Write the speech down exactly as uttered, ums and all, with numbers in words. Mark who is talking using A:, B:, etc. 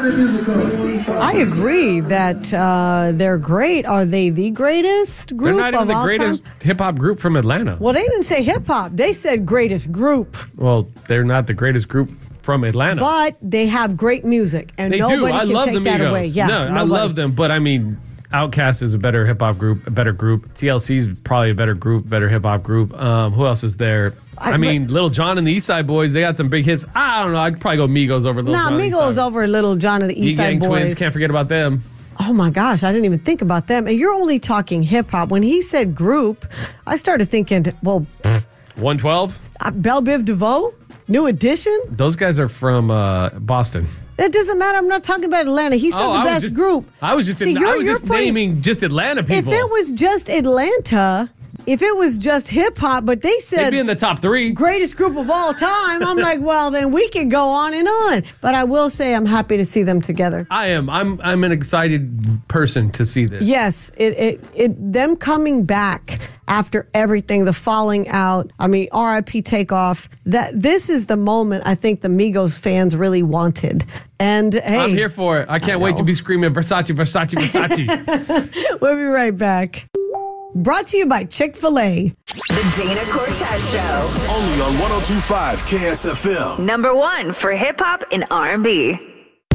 A: I agree that uh, they're great. Are they the greatest group
B: They're not even
A: of
B: the
A: all
B: greatest
A: time?
B: hip hop group from Atlanta.
A: Well, they didn't say hip hop. They said greatest group.
B: Well, they're not the greatest group from Atlanta.
A: But they have great music, and
B: They
A: nobody
B: do. I
A: can
B: love
A: take
B: the
A: that
B: Migos.
A: away. Yeah,
B: no, I
A: nobody.
B: love them, but I mean, Outkast is a better hip hop group, a better group. T L C is probably a better group, better hip hop group. Um, who else is there? I, I mean, Little John and the East Side Boys, they got some big hits. I don't know. I'd probably go Migos over Little
A: Nah,
B: John. and the East
A: Migos
B: Side.
A: over Little John and the East Side
B: E-Gang
A: Boys.
B: Twins, can't forget about them.
A: Oh my gosh, I didn't even think about them. And you're only talking hip hop. When he said group, I started thinking, well,
B: one twelve?
A: uh, Belle Biv DeVoe, New Edition.
B: Those guys are from uh, Boston.
A: It doesn't matter. I'm not talking about Atlanta. He said
B: Oh,
A: the
B: I was
A: best
B: just-
A: group.
B: I was just,
A: See,
B: in, I
A: you're-
B: was
A: you're
B: just
A: putting-
B: naming just Atlanta people.
A: If it was just Atlanta, if it was just hip hop, but they
B: They'd
A: said
B: be in the top three.
A: greatest group of all time, I'm like, well, then we can go on and on. But I will say I'm happy to see them together.
B: I am. I'm. I'm an excited person to see this.
A: Yes, it, it, it, them coming back after everything, the falling out. I mean, R I P Takeoff. That this is the moment I think the Migos fans really wanted. And hey,
B: I'm here for it. I can't
A: I
B: wait
A: know.
B: to be screaming Versace, Versace, Versace.
A: we'll be right back. Brought to you by Chick-fil-A.
C: The Dana Cortez Show.
D: Only on one oh two point five K S F M.
C: Number one for hip hop and R and B.